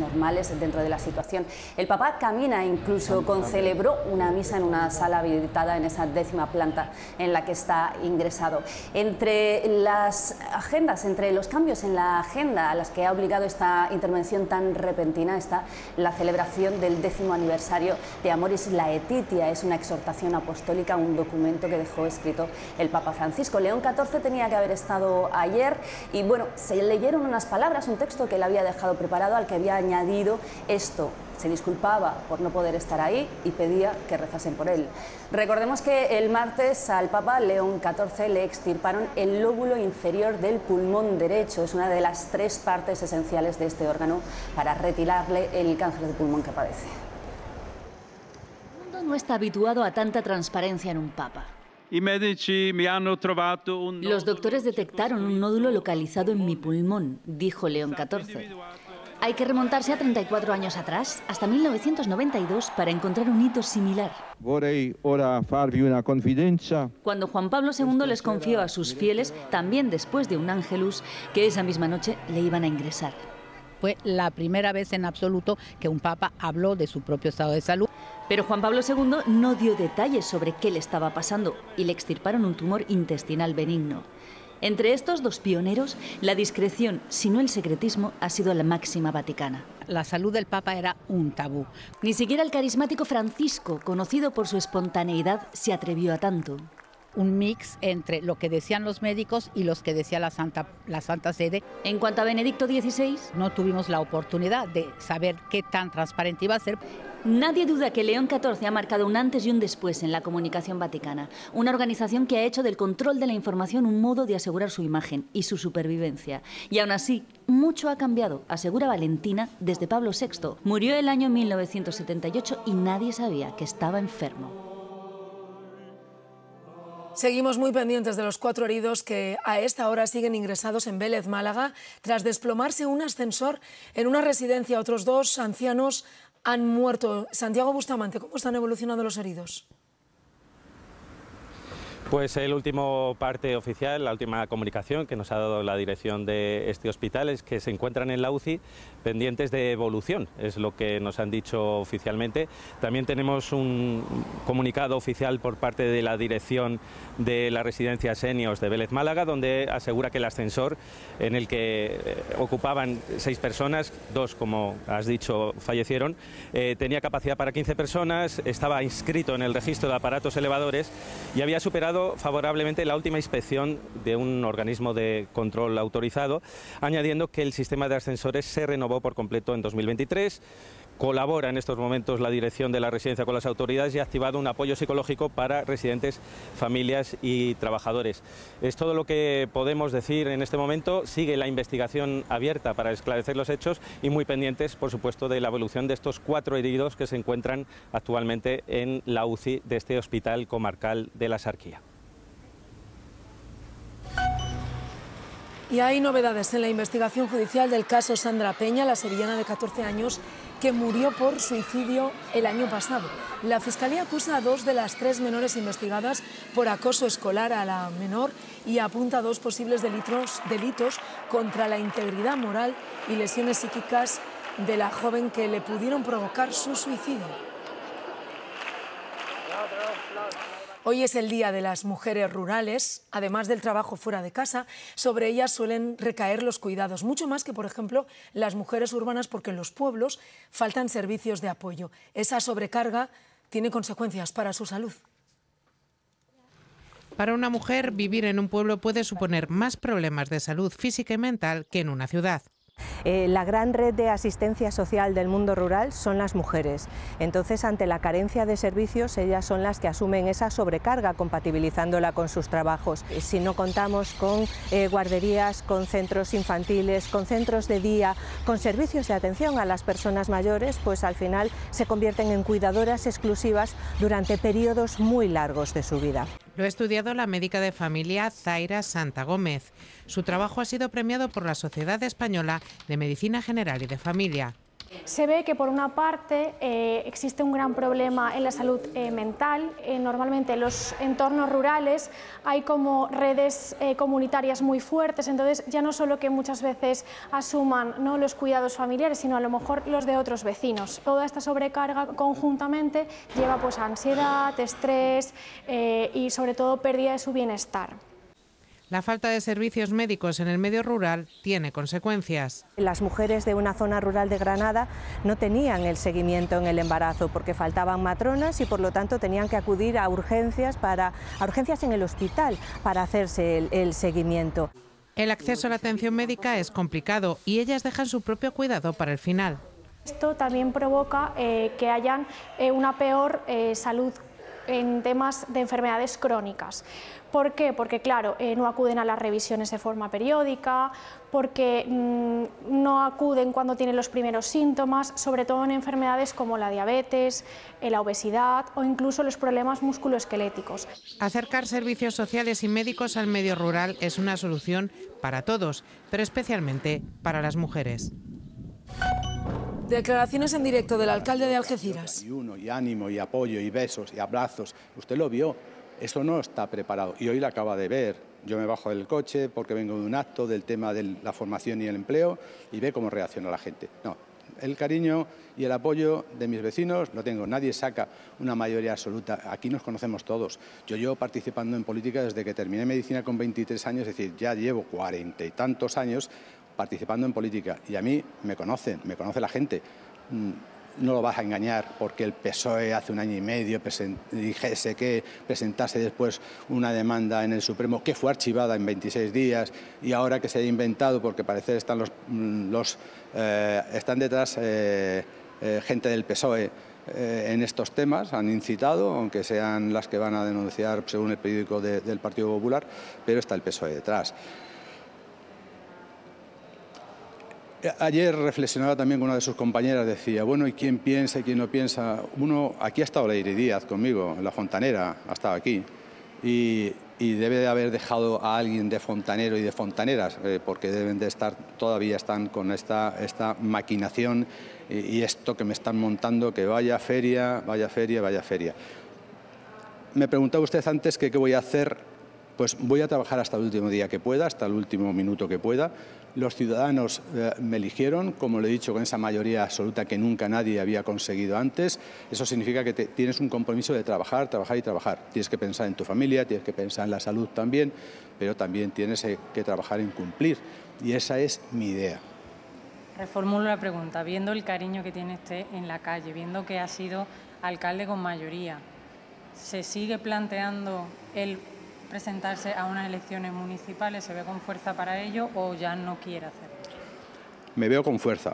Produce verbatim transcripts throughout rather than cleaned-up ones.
normales dentro de la situación. El Papa camina, incluso concelebró una misa en una sala habilitada en esa décima planta en la que está ingresado. Entre las agendas, entre los cambios en la agenda a las que ha obligado esta intervención tan repentina está la celebración del décimo aniversario de Amoris Laetitia. Es una exhortación apostólica, un documento que dejó escrito el Papa Francisco. León catorce tenía que haber estado ayer y bueno, se leyeron unas palabras, un texto que él había dejado preparado al que había añadido esto. Se disculpaba por no poder estar ahí y pedía que rezasen por él. Recordemos que el martes al Papa León catorce le extirparon el lóbulo inferior del pulmón derecho. Es una de las tres partes esenciales de este órgano para retirarle el cáncer de pulmón que padece. El mundo no está habituado a tanta transparencia en un Papa. Los doctores detectaron un nódulo localizado en mi pulmón, dijo León catorce. Hay que remontarse a treinta y cuatro años atrás, hasta mil novecientos noventa y dos, para encontrar un hito similar. Vorrei ora farvi una confidencia. Cuando Juan Pablo segundo les confió a sus fieles, también después de un ángelus, que esa misma noche le iban a ingresar. Fue la primera vez en absoluto que un papa habló de su propio estado de salud. Pero Juan Pablo segundo no dio detalles sobre qué le estaba pasando y le extirparon un tumor intestinal benigno. Entre estos dos pioneros, la discreción, si no el secretismo, ha sido la máxima vaticana. La salud del Papa era un tabú. Ni siquiera el carismático Francisco, conocido por su espontaneidad, se atrevió a tanto. Un mix entre lo que decían los médicos y los que decía la Santa, la Santa Sede. En cuanto a Benedicto dieciséis, no tuvimos la oportunidad de saber qué tan transparente iba a ser. Nadie duda que León catorce ha marcado un antes y un después en la comunicación vaticana, una organización que ha hecho del control de la información un modo de asegurar su imagen y su supervivencia. Y aún así, mucho ha cambiado, asegura Valentina, desde Pablo sexto. Murió el año mil novecientos setenta y ocho y nadie sabía que estaba enfermo. Seguimos muy pendientes de los cuatro heridos que a esta hora siguen ingresados en Vélez, Málaga, tras desplomarse un ascensor en una residencia. Otros dos ancianos han muerto. Santiago Bustamante, ¿cómo están evolucionando los heridos? Pues el último parte oficial, la última comunicación que nos ha dado la dirección de este hospital es que se encuentran en la U C I pendientes de evolución, es lo que nos han dicho oficialmente. También tenemos un comunicado oficial por parte de la dirección de la residencia Seniors de Vélez, Málaga, donde asegura que el ascensor en el que ocupaban seis personas, dos, como has dicho, fallecieron, eh, tenía capacidad para quince personas, estaba inscrito en el registro de aparatos elevadores y había superado favorablemente la última inspección de un organismo de control autorizado, añadiendo que el sistema de ascensores se renovó por completo en dos mil veintitrés. Colabora en estos momentos la dirección de la residencia con las autoridades y ha activado un apoyo psicológico para residentes, familias y trabajadores. Es todo lo que podemos decir en este momento. Sigue la investigación abierta para esclarecer los hechos y muy pendientes, por supuesto, de la evolución de estos cuatro heridos que se encuentran actualmente en la U C I de este hospital comarcal de la Sarquía. Y hay novedades en la investigación judicial del caso Sandra Peña, la sevillana de catorce años, que murió por suicidio el año pasado. La Fiscalía acusa a dos de las tres menores investigadas por acoso escolar a la menor y apunta a dos posibles delitos, delitos contra la integridad moral y lesiones psíquicas de la joven que le pudieron provocar su suicidio. Hoy es el Día de las Mujeres Rurales. Además del trabajo fuera de casa, sobre ellas suelen recaer los cuidados, mucho más que, por ejemplo, las mujeres urbanas, porque en los pueblos faltan servicios de apoyo. Esa sobrecarga tiene consecuencias para su salud. Para una mujer, vivir en un pueblo puede suponer más problemas de salud física y mental que en una ciudad. Eh, la gran red de asistencia social del mundo rural son las mujeres. Entonces, ante la carencia de servicios, ellas son las que asumen esa sobrecarga, compatibilizándola con sus trabajos. Si no contamos con eh, guarderías, con centros infantiles, con centros de día, con servicios de atención a las personas mayores, pues al final se convierten en cuidadoras exclusivas durante periodos muy largos de su vida. Lo ha estudiado la médica de familia Zaira Santa Gómez. Su trabajo ha sido premiado por la Sociedad Española de Medicina General y de Familia. Se ve que por una parte eh, existe un gran problema en la salud eh, mental. Eh, normalmente en los entornos rurales hay como redes eh, comunitarias muy fuertes, entonces ya no solo que muchas veces asuman, ¿no?, los cuidados familiares, sino a lo mejor los de otros vecinos. Toda esta sobrecarga conjuntamente lleva pues a ansiedad, estrés eh, y sobre todo pérdida de su bienestar. La falta de servicios médicos en el medio rural tiene consecuencias. Las mujeres de una zona rural de Granada no tenían el seguimiento en el embarazo porque faltaban matronas y por lo tanto tenían que acudir a urgencias, para, a urgencias en el hospital para hacerse el, el seguimiento. El acceso a la atención médica es complicado y ellas dejan su propio cuidado para el final. Esto también provoca eh, que hayan eh, una peor eh, salud en temas de enfermedades crónicas. ¿Por qué? Porque, claro, eh, no acuden a las revisiones de forma periódica, porque mmm, no acuden cuando tienen los primeros síntomas, sobre todo en enfermedades como la diabetes, eh, la obesidad o incluso los problemas musculoesqueléticos. Acercar servicios sociales y médicos al medio rural es una solución para todos, pero especialmente para las mujeres. Declaraciones en directo del alcalde de Algeciras. Y uno, y ánimo, y apoyo, y besos, y abrazos. Usted lo vio, eso no está preparado. Y hoy lo acaba de ver. Yo me bajo del coche porque vengo de un acto del tema de la formación y el empleo y ve cómo reacciona la gente. No, el cariño y el apoyo de mis vecinos lo tengo. Nadie saca una mayoría absoluta. Aquí nos conocemos todos. Yo llevo participando en política desde que terminé medicina con veintitrés años, es decir, ya llevo cuarenta y tantos años participando en política y a mí me conocen, me conoce la gente. No lo vas a engañar porque el P S O E hace un año y medio dijese que presentase después una demanda en el Supremo que fue archivada en veintiséis días y ahora que se ha inventado porque parece están los, los eh, están detrás eh, eh, gente del P S O E eh, en estos temas, han incitado, aunque sean las que van a denunciar según el periódico de, del Partido Popular, pero está el P S O E detrás. Ayer reflexionaba también con una de sus compañeras, decía, bueno, ¿y quién piensa y quién no piensa? Uno, aquí ha estado Leire Díaz conmigo, en la Fontanera, ha estado aquí, y, y debe de haber dejado a alguien de fontanero y de fontaneras, eh, porque deben de estar, todavía están con esta, esta maquinación y, y esto que me están montando, que vaya feria, vaya feria, vaya feria. Me preguntaba usted antes que qué voy a hacer. Pues voy a trabajar hasta el último día que pueda, hasta el último minuto que pueda. Los ciudadanos eh, me eligieron, como le he dicho, con esa mayoría absoluta que nunca nadie había conseguido antes. Eso significa que te, tienes un compromiso de trabajar, trabajar y trabajar. Tienes que pensar en tu familia, tienes que pensar en la salud también, pero también tienes eh, que trabajar en cumplir. Y esa es mi idea. Reformulo la pregunta. Viendo el cariño que tiene usted en la calle, viendo que ha sido alcalde con mayoría, ¿se sigue planteando el presentarse a unas elecciones municipales? ¿Se ve con fuerza para ello o ya no quiere hacerlo? Me veo con fuerza.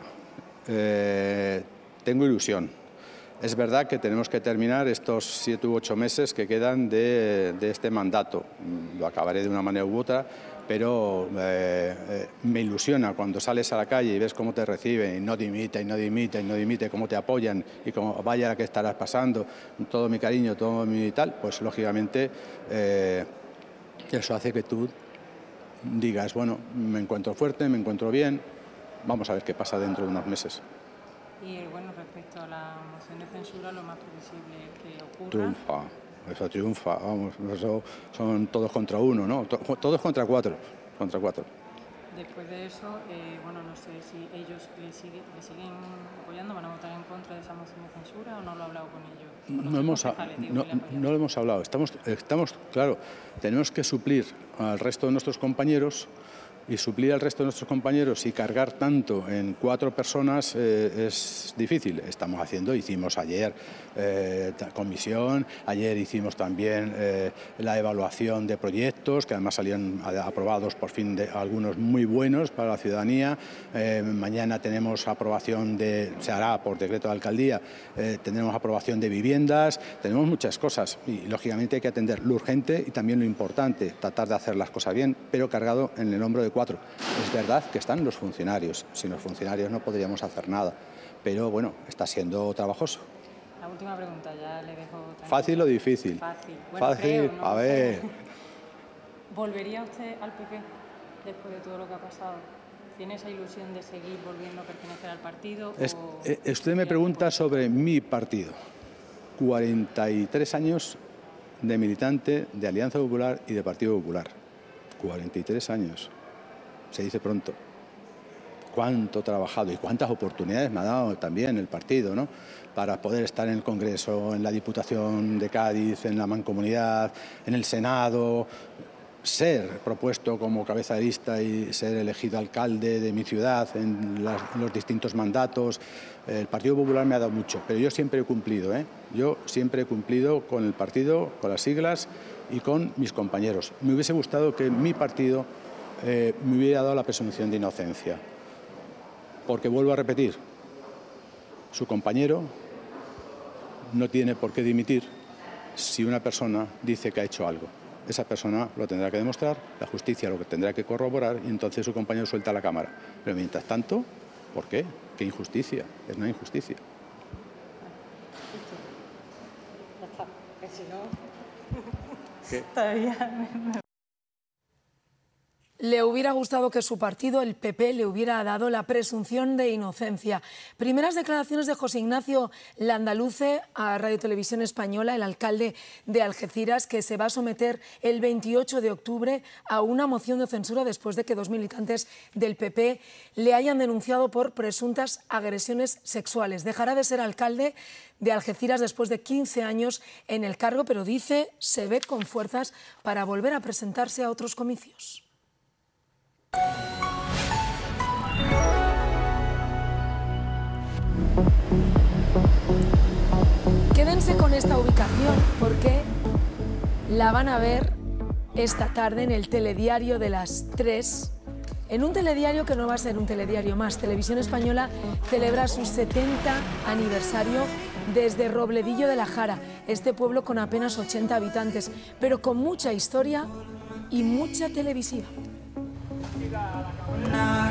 Eh, tengo ilusión. Es verdad que tenemos que terminar estos siete u ocho meses que quedan de, de este mandato. Lo acabaré de una manera u otra, pero eh, eh, me ilusiona cuando sales a la calle y ves cómo te reciben y no dimite, y no dimite, y no dimite, cómo te apoyan y cómo vaya la que estarás pasando, todo mi cariño, todo mi tal, pues lógicamente eh, eso hace que tú digas, bueno, me encuentro fuerte, me encuentro bien, vamos a ver qué pasa dentro de unos meses. Y bueno, respecto a la moción de censura, lo más previsible que ocurra... Triunfa, eso triunfa, vamos, eso son todos contra uno, ¿no? Todos contra cuatro, contra cuatro. Después de eso, eh, bueno, no sé si ellos le, sigue, le siguen apoyando, van a votar en contra de esa moción de censura o no lo ha hablado con ellos. Con no, hemos, digo, no, no lo hemos hablado, estamos, estamos, claro, tenemos que suplir al resto de nuestros compañeros y suplir al resto de nuestros compañeros y cargar tanto en cuatro personas eh, es difícil. Estamos haciendo, hicimos ayer eh, comisión, ayer hicimos también eh, la evaluación de proyectos, que además salieron aprobados por fin de algunos muy buenos para la ciudadanía. Eh, mañana tenemos aprobación de, se hará por decreto de alcaldía, eh, tendremos aprobación de viviendas, tenemos muchas cosas y lógicamente hay que atender lo urgente y también lo importante, tratar de hacer las cosas bien, pero cargado en el hombro de cuatro. Es verdad que están los funcionarios, sin los funcionarios no podríamos hacer nada, pero bueno, está siendo trabajoso. La última pregunta, ya le dejo... Tranquilo. ¿Fácil o difícil? Fácil. Bueno, Fácil, creo, ¿no? A ver. ¿Volvería usted al P P después de todo lo que ha pasado? ¿Tiene esa ilusión de seguir volviendo a pertenecer al partido? Es, o... eh, usted me pregunta sobre mi partido. cuarenta y tres años de militante de Alianza Popular y de Partido Popular. cuarenta y tres años. Se dice pronto. Cuánto he trabajado y cuántas oportunidades me ha dado también el partido, ¿no? Para poder estar en el Congreso, en la Diputación de Cádiz, en la Mancomunidad, en el Senado, ser propuesto como cabeza de lista y ser elegido alcalde de mi ciudad en, las, en los distintos mandatos. El Partido Popular me ha dado mucho, pero yo siempre he cumplido, ¿eh? Yo siempre he cumplido con el partido, con las siglas y con mis compañeros. Me hubiese gustado que mi partido eh, me hubiera dado la presunción de inocencia. Porque vuelvo a repetir, su compañero no tiene por qué dimitir si una persona dice que ha hecho algo. Esa persona lo tendrá que demostrar, la justicia lo tendrá que corroborar y entonces su compañero suelta la cámara. Pero mientras tanto, ¿por qué? ¿Qué injusticia? Es una injusticia. Que si no... ¿Qué? Todavía... Le hubiera gustado que su partido, el P P, le hubiera dado la presunción de inocencia. Primeras declaraciones de José Ignacio Landaluce a Radio Televisión Española, el alcalde de Algeciras, que se va a someter el veintiocho de octubre a una moción de censura después de que dos militantes del P P le hayan denunciado por presuntas agresiones sexuales. Dejará de ser alcalde de Algeciras después de quince años en el cargo, pero dice se ve con fuerzas para volver a presentarse a otros comicios. Quédense con esta ubicación porque la van a ver esta tarde en el telediario de las tres, en un telediario que no va a ser un telediario más. Televisión Española celebra su setenta aniversario desde Robledillo de la Jara, este pueblo con apenas ochenta habitantes, pero con mucha historia y mucha televisiva.